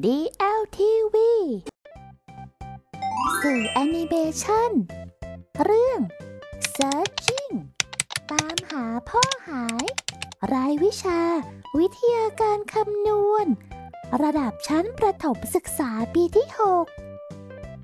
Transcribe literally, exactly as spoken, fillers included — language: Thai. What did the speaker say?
ดี แอล ที วี สื่อแอนิเมชันเรื่อง Searching ตามหาพ่อหายรายวิชาวิทยาการคำนวณระดับชั้นประถมศึกษาปีที่หก